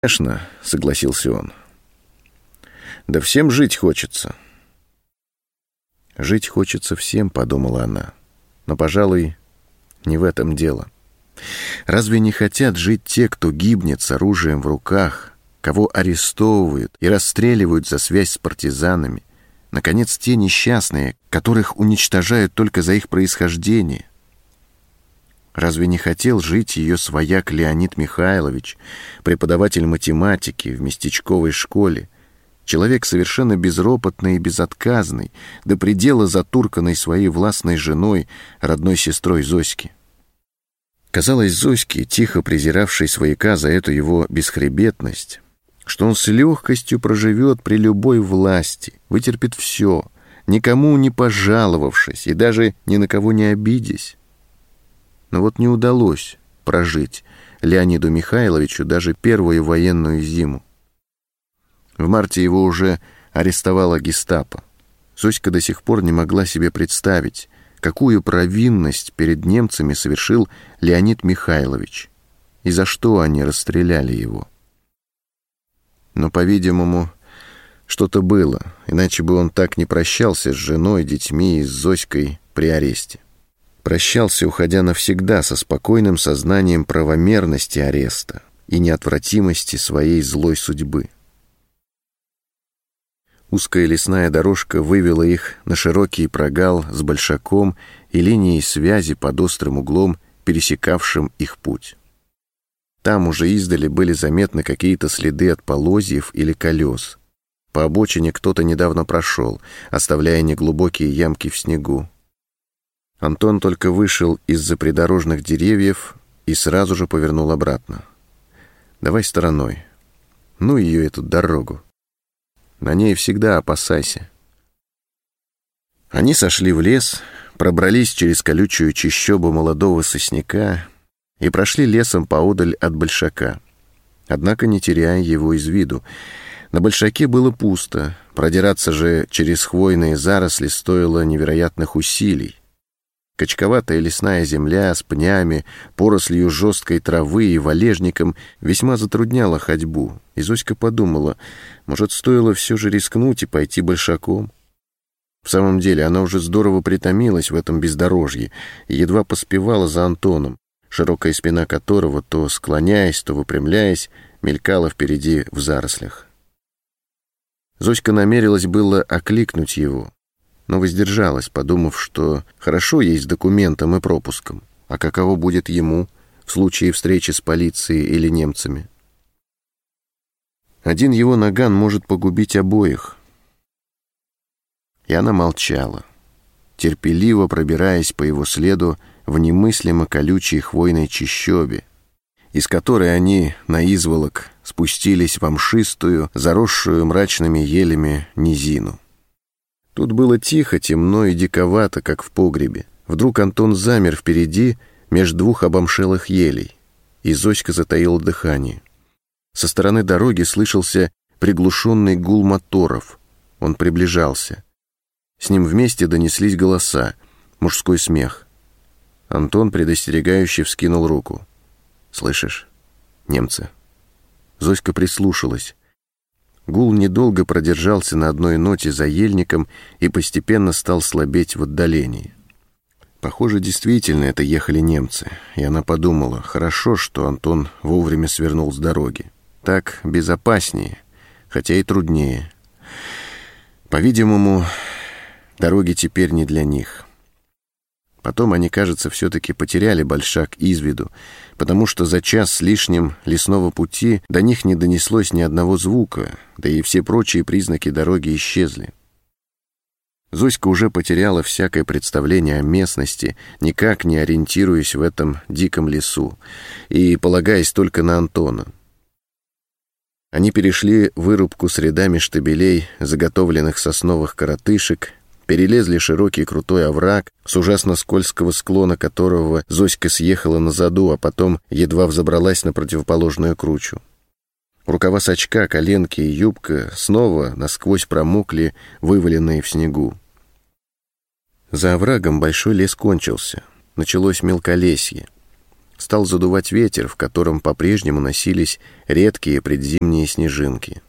«Конечно», — согласился он. «Да всем жить хочется». «Жить хочется всем», — подумала она. «Но, пожалуй, не в этом дело. Разве не хотят жить те, кто гибнет с оружием в руках, кого арестовывают и расстреливают за связь с партизанами? Наконец, те несчастные, которых уничтожают только за их происхождение? Разве не хотел жить ее свояк Леонид Михайлович, преподаватель математики в местечковой школе, человек совершенно безропотный и безотказный, до предела затурканный своей властной женой, родной сестрой Зоськи? Казалось Зоське, тихо презиравшей свояка за эту его бесхребетность, что он с легкостью проживет при любой власти, вытерпит все, никому не пожаловавшись и даже ни на кого не обидясь. Но вот не удалось прожить Леониду Михайловичу даже первую военную зиму. В марте его уже арестовала гестапо. Зоська до сих пор не могла себе представить, какую провинность перед немцами совершил Леонид Михайлович и за что они расстреляли его. Но, по-видимому, что-то было, иначе бы он так не прощался с женой, детьми и с Зоськой при аресте. Прощался, уходя навсегда, со спокойным сознанием правомерности ареста и неотвратимости своей злой судьбы. Узкая лесная дорожка вывела их на широкий прогал с большаком и линией связи под острым углом, пересекавшим их путь. Там уже издали были заметны какие-то следы от полозьев или колес. По обочине кто-то недавно прошел, оставляя неглубокие ямки в снегу. Антон только вышел из-за придорожных деревьев и сразу же повернул обратно. «Давай стороной. Ну ее, эту дорогу. На ней всегда опасайся». Они сошли в лес, пробрались через колючую чащобу молодого сосняка и прошли лесом поодаль от большака, однако не теряя его из виду. На большаке было пусто, продираться же через хвойные заросли стоило невероятных усилий. Качковатая лесная земля с пнями, порослью жесткой травы и валежником весьма затрудняла ходьбу, и Зоська подумала, может, стоило все же рискнуть и пойти большаком. В самом деле она уже здорово притомилась в этом бездорожье и едва поспевала за Антоном, широкая спина которого, то склоняясь, то выпрямляясь, мелькала впереди в зарослях. Зоська намерилась было окликнуть его, но воздержалась, подумав, что хорошо ей с документом и пропуском, а каково будет ему в случае встречи с полицией или немцами. Один его наган может погубить обоих. И она молчала, терпеливо пробираясь по его следу в немыслимо колючей хвойной чащобе, из которой они наизволок спустились в мшистую, заросшую мрачными елями низину. Тут было тихо, темно и диковато, как в погребе. Вдруг Антон замер впереди, меж двух обомшелых елей, и Зоська затаила дыхание. Со стороны дороги слышался приглушенный гул моторов. Он приближался. С ним вместе донеслись голоса, мужской смех. Антон предостерегающе вскинул руку. «Слышишь? Немцы». Зоська прислушалась. Гул недолго продержался на одной ноте за ельником и постепенно стал слабеть в отдалении. Похоже, действительно это ехали немцы, и она подумала, хорошо, что Антон вовремя свернул с дороги. Так безопаснее, хотя и труднее. По-видимому, дороги теперь не для них. Потом они, кажется, все-таки потеряли большак из виду, потому что за час с лишним лесного пути до них не донеслось ни одного звука, да и все прочие признаки дороги исчезли. Зоська уже потеряла всякое представление о местности, никак не ориентируясь в этом диком лесу, и полагаясь только на Антона. Они перешли вырубку с рядами штабелей, заготовленных сосновых коротышек, перелезли широкий крутой овраг, с ужасно скользкого склона которого Зоська съехала на заду, а потом едва взобралась на противоположную кручу. Рукава сачка, коленки и юбка снова насквозь промокли, вываленные в снегу. За оврагом большой лес кончился. Началось мелколесье. стал задувать ветер, в котором по-прежнему носились редкие предзимние снежинки.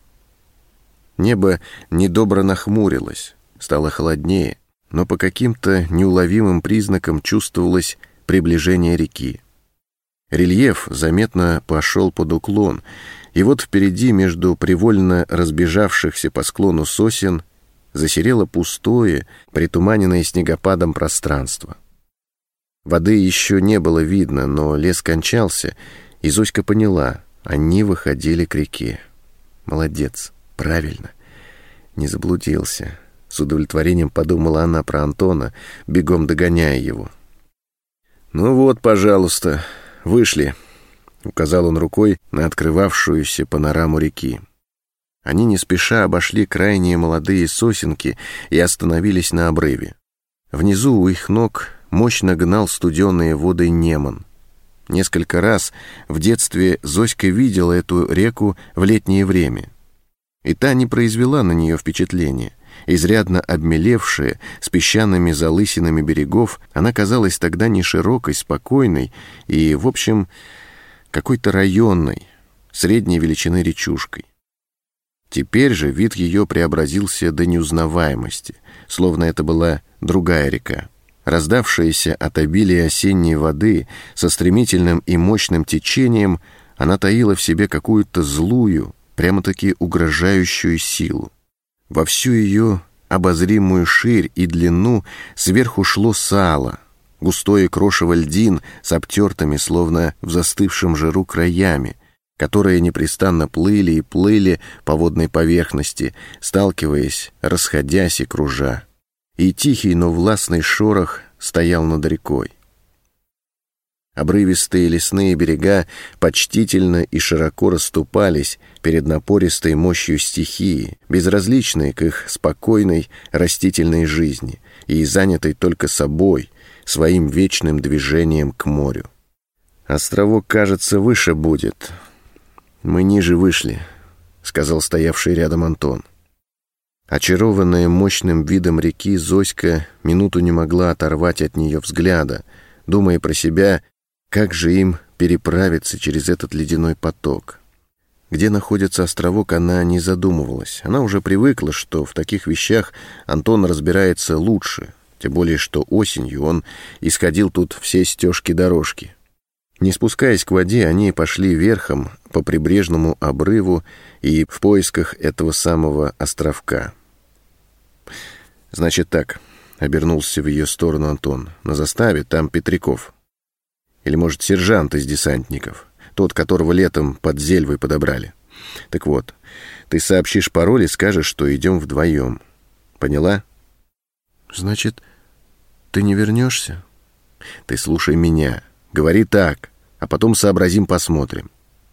Небо недобро нахмурилось, стало холоднее, но по каким-то неуловимым признакам чувствовалось приближение реки. Рельеф заметно пошел под уклон, и вот впереди, между привольно разбежавшихся по склону сосен, засерело пустое, притуманенное снегопадом пространство. Воды еще не было видно, но лес кончался, и Зоська поняла, они выходили к реке. Молодец, правильно, не заблудился. С удовлетворением подумала она про Антона, бегом догоняя его. «Ну вот, пожалуйста, вышли», — указал он рукой на открывавшуюся панораму реки. Они не спеша обошли крайние молодые сосенки и остановились на обрыве. Внизу у их ног мощно гнал студеные воды Неман. Несколько раз в детстве Зоська видела эту реку в летнее время. И та не произвела на нее впечатления. Изрядно обмелевшая, с песчаными залысинами берегов, она казалась тогда не широкой, спокойной и, в общем, какой-то районной, средней величины речушкой. Теперь же вид ее преобразился до неузнаваемости, словно это была другая река. Раздавшаяся от обилия осенней воды со стремительным и мощным течением, она таила в себе какую-то злую, прямо-таки угрожающую силу. Во всю ее обозримую ширь и длину сверху шло сало, густое крошево льдин с обтертыми, словно в застывшем жиру, краями, которые непрестанно плыли и плыли по водной поверхности, сталкиваясь, расходясь и кружа. И тихий, но властный шорох стоял над рекой. Обрывистые лесные берега почтительно и широко расступались перед напористой мощью стихии, безразличной к их спокойной растительной жизни и занятой только собой, своим вечным движением к морю. «Островок, кажется, выше будет. Мы ниже вышли», — сказал стоявший рядом Антон. Очарованная мощным видом реки, Зоська минуту не могла оторвать от нее взгляда, думая про себя, как же им переправиться через этот ледяной поток. Где находится островок, она не задумывалась. Она уже привыкла, что в таких вещах Антон разбирается лучше, тем более что осенью он исходил тут все стежки-дорожки. Не спускаясь к воде, они пошли верхом по прибрежному обрыву и в поисках этого самого островка. «Значит так», — обернулся в ее сторону Антон, — «на заставе там Петряков. Или, может, сержант из десантников, тот, которого летом под Зельвой подобрали. Так вот, ты сообщишь пароль и скажешь, что идем вдвоем. Поняла?» «Значит, ты не вернешься?» «Ты слушай меня. Говори так, а потом сообразим, посмотрим».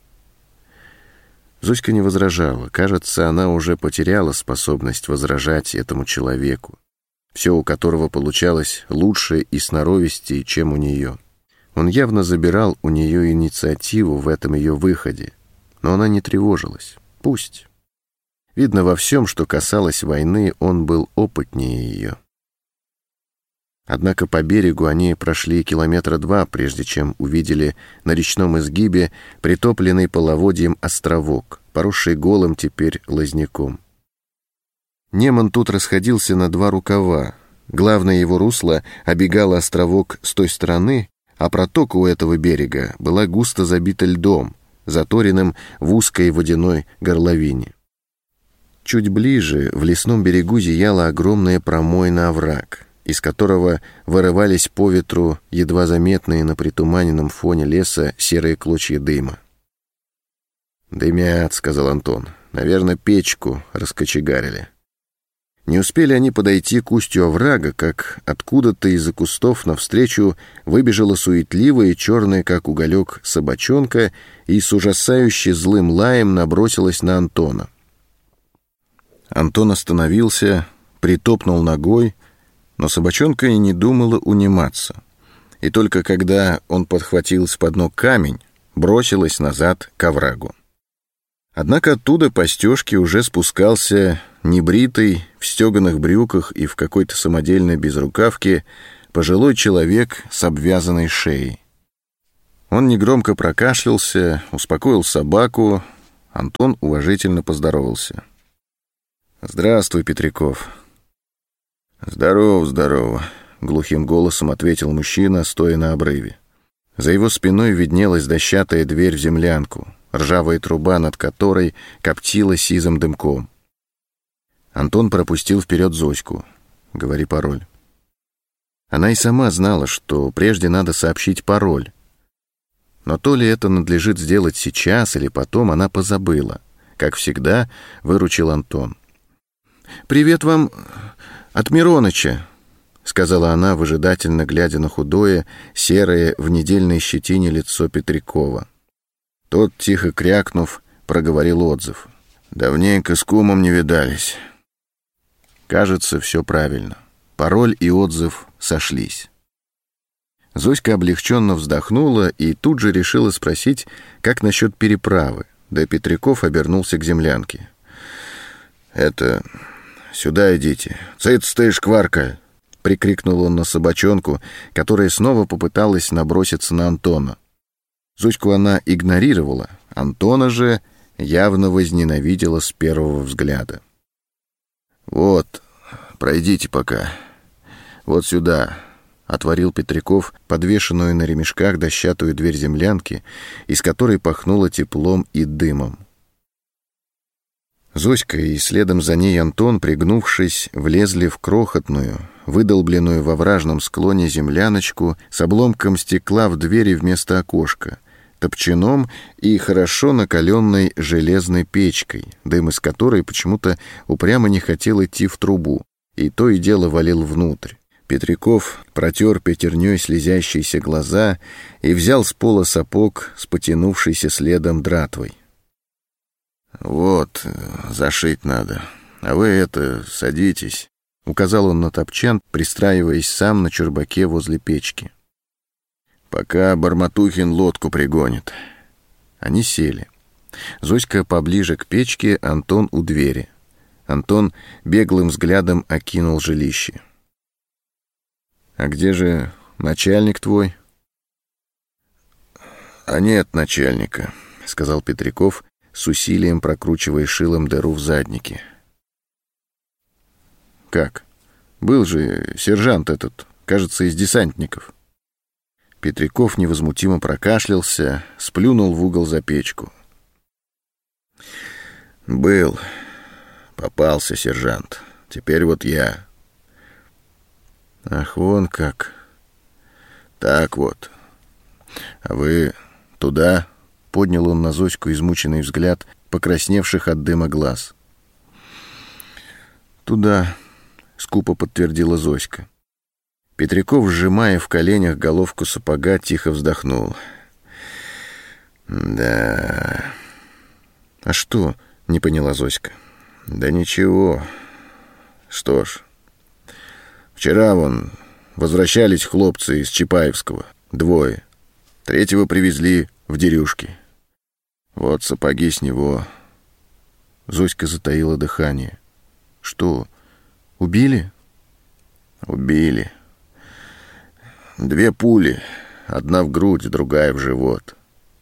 Зоська не возражала. Кажется, она уже потеряла способность возражать этому человеку, все у которого получалось лучше и сноровистее, чем у нее. Он явно забирал у нее инициативу в этом ее выходе, но она не тревожилась. Пусть. Видно, во всем, что касалось войны, он был опытнее ее. Однако по берегу они прошли 2 километра, прежде чем увидели на речном изгибе притопленный половодьем островок, поросший голым теперь лозняком. Неман тут расходился на 2 рукава. Главное его русло обегало островок с той стороны, а протока у этого берега была густо забита льдом, заторенным в узкой водяной горловине. Чуть ближе в лесном берегу зияла огромная промойна овраг, из которого вырывались по ветру едва заметные на притуманенном фоне леса серые клочья дыма. «Дымят», — сказал Антон, — «наверное, печку раскочегарили». Не успели они подойти к устью оврага, как откуда-то из-за кустов навстречу выбежала суетливая, черная, как уголек, собачонка и с ужасающе злым лаем набросилась на Антона. Антон остановился, притопнул ногой, но собачонка и не думала униматься. И только когда он подхватил с-под ног камень, бросилась назад к оврагу. Однако оттуда по стежке уже спускался небритый, в стеганых брюках и в какой-то самодельной безрукавке пожилой человек с обвязанной шеей. Он негромко прокашлялся, успокоил собаку. Антон уважительно поздоровался. «Здравствуй, Петряков». «Здорово, здорово», — глухим голосом ответил мужчина, стоя на обрыве. За его спиной виднелась дощатая дверь в землянку, ржавая труба над которой коптила сизым дымком. Антон пропустил вперед Зоську. «Говори пароль». Она и сама знала, что прежде надо сообщить пароль. Но то ли это надлежит сделать сейчас, или потом, она позабыла. Как всегда, выручил Антон. «Привет вам от Мироныча», — сказала она, выжидательно глядя на худое, серое, в недельной щетине лицо Петрякова. Тот, тихо крякнув, проговорил отзыв. «Давненько с кумом не видались». Кажется, все правильно. Пароль и отзыв сошлись. Зоська облегченно вздохнула и тут же решила спросить, как насчет переправы, да Петряков обернулся к землянке. «Это... сюда идите. Цыц ты, шкварка!» — прикрикнул он на собачонку, которая снова попыталась наброситься на Антона. Зоську она игнорировала, Антона же явно возненавидела с первого взгляда. «Вот, пройдите пока. Вот сюда», — отворил Петряков подвешенную на ремешках дощатую дверь землянки, из которой пахнуло теплом и дымом. Зоська и следом за ней Антон, пригнувшись, влезли в крохотную, выдолбленную во вражном склоне земляночку с обломком стекла в двери вместо окошка, топчаном и хорошо накаленной железной печкой, дым из которой почему-то упрямо не хотел идти в трубу, и то и дело валил внутрь. Петряков протер пятерней слезящиеся глаза и взял с пола сапог с потянувшейся следом дратвой. «Вот, зашить надо. А вы садитесь», — указал он на топчан, пристраиваясь сам на чурбаке возле печки. «Пока Барматухин лодку пригонит». Они сели. Зоська поближе к печке, Антон у двери. Антон беглым взглядом окинул жилище. «А где же начальник твой?» «А нет начальника», — сказал Петряков, с усилием прокручивая шилом дыру в заднике. «Как? Был же сержант этот, кажется, из десантников». Петряков невозмутимо прокашлялся, сплюнул в угол за печку. «Был. Попался сержант. Теперь вот я». «Ах, вон как». «Так вот. А вы туда?» — поднял он на Зоську измученный взгляд, покрасневших от дыма глаз. «Туда», — скупо подтвердила Зоська. Петряков, сжимая в коленях головку сапога, тихо вздохнул. «Да...» «А что?» — не поняла Зоська. «Да ничего. Что ж, вчера вон возвращались хлопцы из Чапаевского, 2. 3-го привезли в Дерюшки. Вот сапоги с него». Зоська затаила дыхание. «Что, убили?» «Убили. 2 пули, одна в грудь, другая в живот».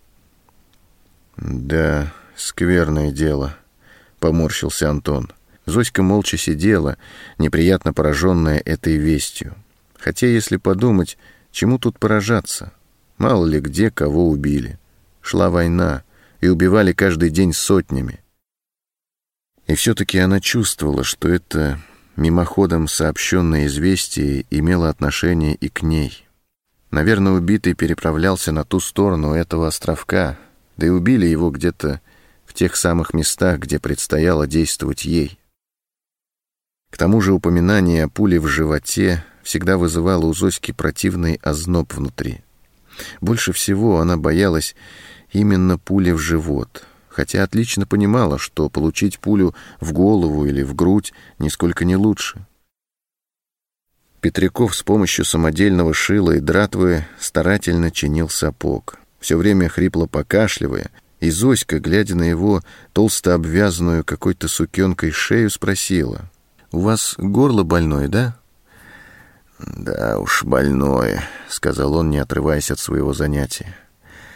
«Да, скверное дело», — поморщился Антон. Зоська молча сидела, неприятно пораженная этой вестью. Хотя, если подумать, чему тут поражаться? Мало ли где кого убили. Шла война, и убивали каждый день сотнями. И все-таки она чувствовала, что это мимоходом сообщенное известие имело отношение и к ней. Наверное, убитый переправлялся на ту сторону этого островка, да и убили его где-то в тех самых местах, где предстояло действовать ей. К тому же упоминание о пуле в животе всегда вызывало у Зоськи противный озноб внутри. Больше всего она боялась именно пули в живот, хотя отлично понимала, что получить пулю в голову или в грудь нисколько не лучше. Петряков с помощью самодельного шила и дратвы старательно чинил сапог, все время хрипло покашливая, и Зоська, глядя на его толсто обвязанную какой-то сукенкой шею, спросила: «У вас горло больное, да?» «Да уж, больное», — сказал он, не отрываясь от своего занятия.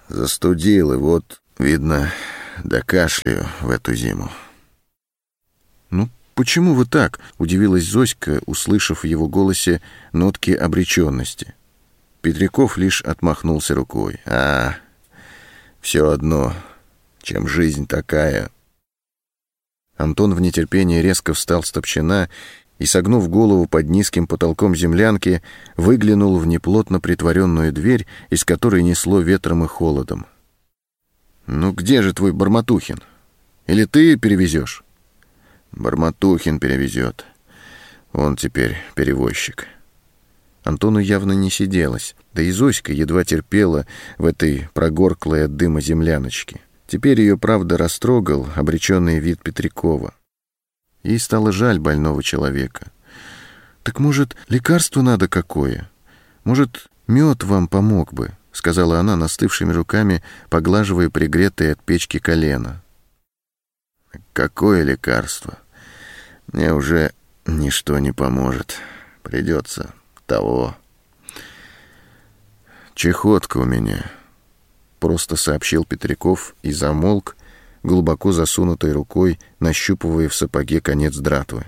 Застудил, и вот, видно, докашляю в эту зиму. «Ну, почему вы так?» — удивилась Зоська, услышав в его голосе нотки обреченности. Петряков лишь отмахнулся рукой. Все одно, чем жизнь такая. Антон в нетерпении резко встал с топчина и, согнув голову под низким потолком землянки, выглянул в неплотно притворенную дверь, из которой несло ветром и холодом. «Ну где же твой Бормотухин? Или ты перевезешь?» «Бормотухин перевезет. Он теперь перевозчик». Антону явно не сиделось, да и Зоська едва терпела в этой прогорклой от дыма земляночке. Теперь ее, правда, растрогал обреченный вид Петрякова. Ей стало жаль больного человека. «Так, может, лекарство надо какое? Может, мед вам помог бы?» — сказала она настывшими руками, поглаживая пригретое от печки колено. «Какое лекарство? Мне уже ничто не поможет. Придется того. Чехотка у меня», — просто сообщил Петряков и замолк, глубоко засунутой рукой, нащупывая в сапоге конец дратвы.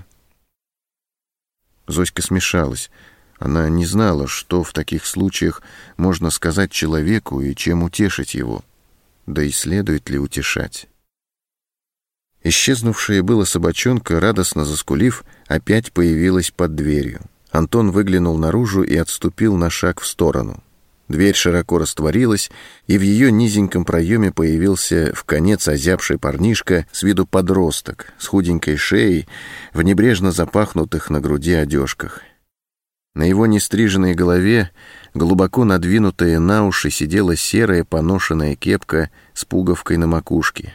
Зоська смешалась. Она не знала, что в таких случаях можно сказать человеку и чем утешить его. Да и следует ли утешать. Исчезнувшая была собачонка, радостно заскулив, опять появилась под дверью. Антон выглянул наружу и отступил на шаг в сторону. Дверь широко растворилась, и в ее низеньком проеме появился вконец озябший парнишка, с виду подросток, с худенькой шеей, в небрежно запахнутых на груди одежках. На его нестриженной голове, глубоко надвинутая на уши, сидела серая поношенная кепка с пуговкой на макушке.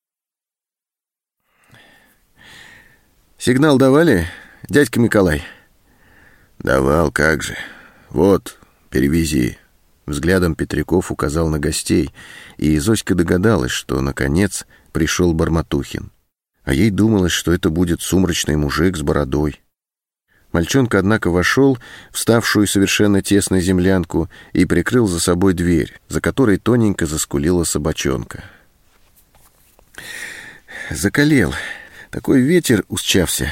«Сигнал давали, дядька Миколай?» «Давал, как же. Вот, перевези». Взглядом Петряков указал на гостей, и Зоська догадалась, что, наконец, пришел Бормотухин. А ей думалось, что это будет сумрачный мужик с бородой. Мальчонка, однако, вошел в ставшую совершенно тесной землянку и прикрыл за собой дверь, за которой тоненько заскулила собачонка. «Закалел. Такой ветер усчався».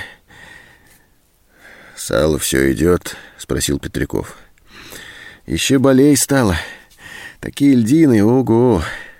«Сало все идет?» — спросил Петряков. «Еще болей стало. Такие льдины, ого!»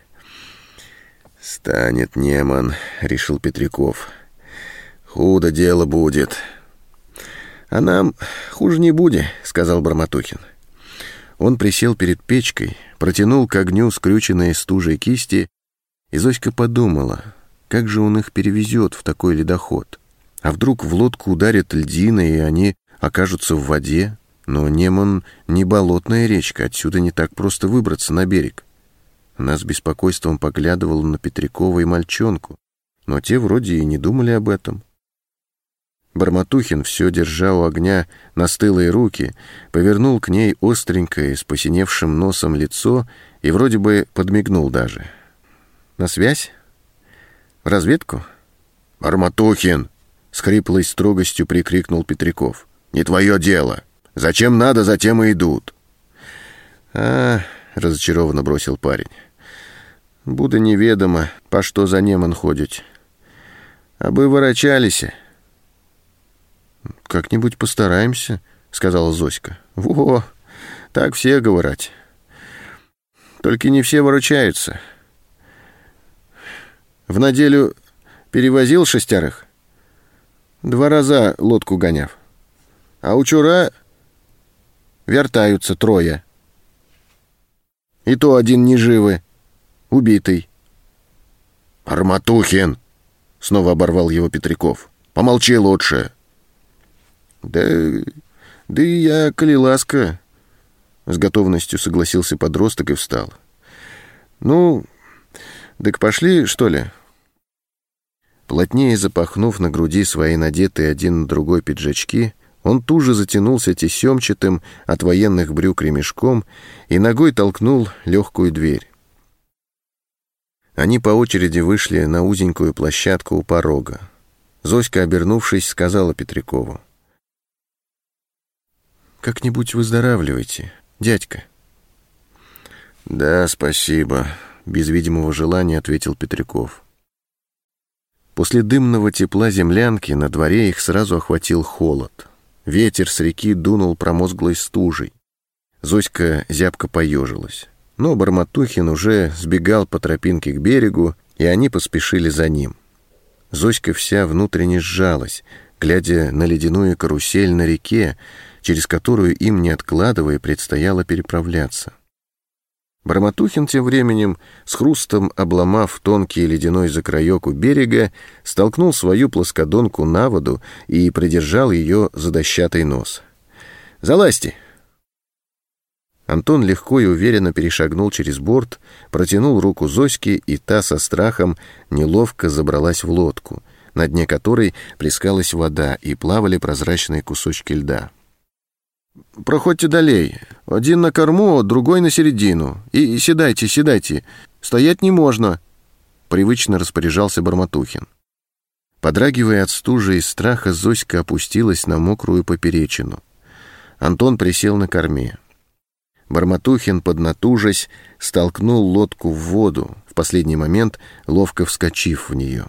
«Станет неман», — решил Петряков. «Худо дело будет». «А нам хуже не будет», — сказал Бормотухин. Он присел перед печкой, протянул к огню скрюченные стужей кисти, и Зоська подумала, как же он их перевезет в такой ледоход. А вдруг в лодку ударят льдины, и они окажутся в воде? Но Неман не болотная речка, отсюда не так просто выбраться на берег. Она с беспокойством поглядывала на Петрякова и мальчонку, но те вроде и не думали об этом. Бормотухин, все держа у огня настылые руки, повернул к ней остренькое, с посиневшим носом лицо и вроде бы подмигнул даже. «На связь? В разведку?» «Бормотухин!» — с хриплой строгостью прикрикнул Петряков. «Не твое дело! Зачем надо, затем и идут!» Разочарованно бросил парень. «Буде неведомо, по что за Неман ходить. Абы ворочались». «Как-нибудь постараемся», — сказала Зоська. «Во, так все говорят. Только не все выручаются. В неделю перевозил 6, 2 раза лодку гоняв, а учора вертаются 3. И то один неживый, убитый». «Бормотухин!» — снова оборвал его Петряков. «Помолчи лучше». Да и я, коли ласка», — с готовностью согласился подросток и встал. «Ну, так пошли, что ли?» Плотнее запахнув на груди свои надетые один на другой пиджачки, он тут же затянулся тесемчатым от военных брюк ремешком и ногой толкнул легкую дверь. Они по очереди вышли на узенькую площадку у порога. Зоська, обернувшись, сказала Петрякову: «Как-нибудь выздоравливайте, дядька». «Да, спасибо», — без видимого желания ответил Петряков. После дымного тепла землянки на дворе их сразу охватил холод. Ветер с реки дунул промозглой стужей. Зоська зябко поежилась. Но Бормотухин уже сбегал по тропинке к берегу, и они поспешили за ним. Зоська вся внутренне сжалась, глядя на ледяную карусель на реке, через которую им, не откладывая, предстояло переправляться. Бормотухин тем временем, с хрустом обломав тонкий ледяной закроек у берега, столкнул свою плоскодонку на воду и придержал ее за дощатый нос. «Залазьте!» Антон легко и уверенно перешагнул через борт, протянул руку Зоське, и та со страхом неловко забралась в лодку, на дне которой плескалась вода и плавали прозрачные кусочки льда. «Проходьте далей. Один на корму, другой на середину. И седайте, седайте. Стоять не можно», — привычно распоряжался Бормотухин. Подрагивая от стужи и страха, Зоська опустилась на мокрую поперечину. Антон присел на корме. Бормотухин, поднатужась, столкнул лодку в воду, в последний момент ловко вскочив в нее.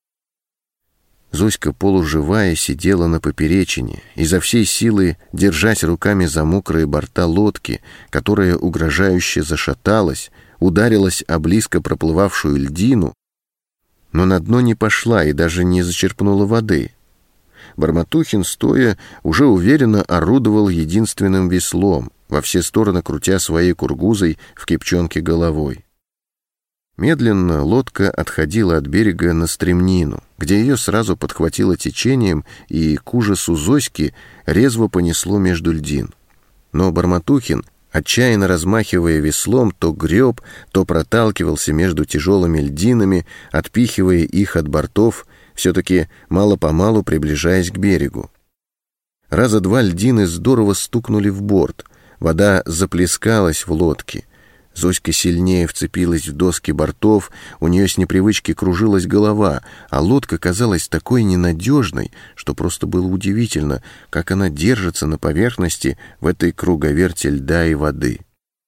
Зоська, полуживая, сидела на поперечине, изо всей силы держась руками за мокрые борта лодки, которая угрожающе зашаталась, ударилась о близко проплывавшую льдину, но на дно не пошла и даже не зачерпнула воды. Бормотухин, стоя, уже уверенно орудовал единственным веслом, во все стороны крутя своей кургузой в кипчонке головой. Медленно лодка отходила от берега на стремнину, где ее сразу подхватило течением и, к ужасу Зоськи, резво понесло между льдин. Но Бормотухин, отчаянно размахивая веслом, то греб, то проталкивался между тяжелыми льдинами, отпихивая их от бортов, все-таки мало-помалу приближаясь к берегу. Раза два льдины здорово стукнули в борт, вода заплескалась в лодке. Зоська сильнее вцепилась в доски бортов, у нее с непривычки кружилась голова, а лодка казалась такой ненадежной, что просто было удивительно, как она держится на поверхности в этой круговерти льда и воды.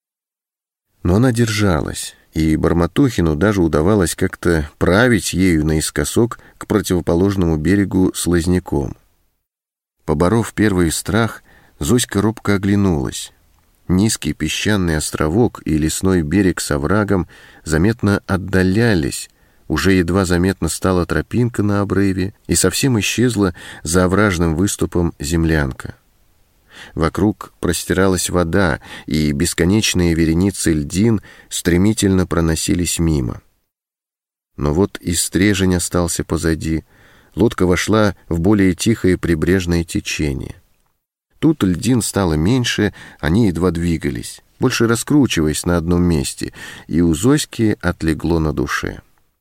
Но она держалась, и Бормотухину даже удавалось как-то править ею наискосок к противоположному берегу с лозняком. Поборов первый страх, Зоська робко оглянулась. Низкий песчаный островок и лесной берег с оврагом заметно отдалялись, уже едва заметно стала тропинка на обрыве, и совсем исчезла за овражным выступом землянка. Вокруг простиралась вода, и бесконечные вереницы льдин стремительно проносились мимо. Но вот и стрежень остался позади, лодка вошла в более тихое прибрежное течение. Тут льдин стало меньше, они едва двигались, больше раскручиваясь на одном месте, и у Зоськи отлегло на душе.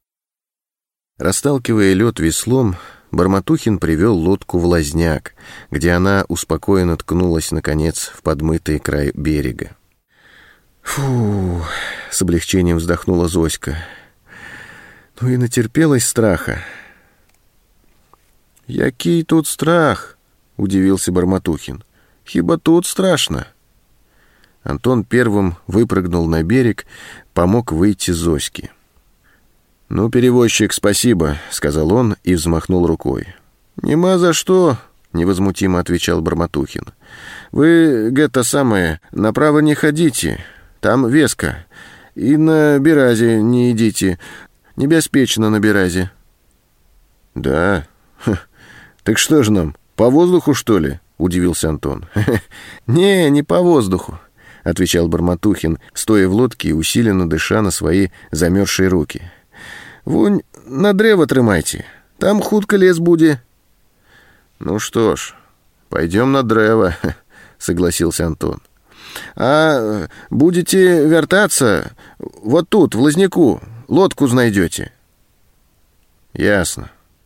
Расталкивая лед веслом, Бормотухин привел лодку в лозняк, где она успокоенно ткнулась, наконец, в подмытый край берега. «Фу!» — с облегчением вздохнула Зоська. «Ну и натерпелась страха». «Який тут страх?» — удивился Бормотухин. «Хиба тут страшно?» Антон первым выпрыгнул на берег, помог выйти Зоське. «Ну, перевозчик, спасибо», — сказал он и взмахнул рукой. «Нема за что», — невозмутимо отвечал Бормотухин. «Вы, это самое, направо не ходите, там веска, и на Беразе не идите, небеспечно на Беразе». «Да? Так что же нам, по воздуху, что ли?» — удивился Антон. Не по воздуху», — отвечал Бормотухин, стоя в лодке и усиленно дыша на свои замерзшие руки. «Вунь на древо трымайте, там хутко лес буде». «Ну что ж, пойдем на древо», — согласился Антон. «А будете вертаться, вот тут, в лозняку, лодку найдете». «Ясно».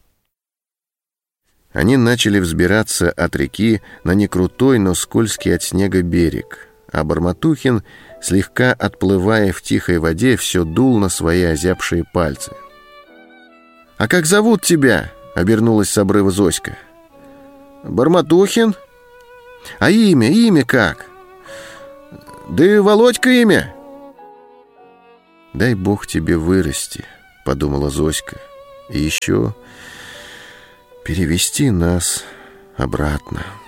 Они начали взбираться от реки на некрутой, но скользкий от снега берег, а Бормотухин, слегка отплывая в тихой воде, все дул на свои озябшие пальцы. «А как зовут тебя?» — обернулась с обрыва Зоська. «Бормотухин? А имя как?» «Да и Володька имя». «Дай Бог тебе вырасти», — подумала Зоська, «и еще перевести нас обратно».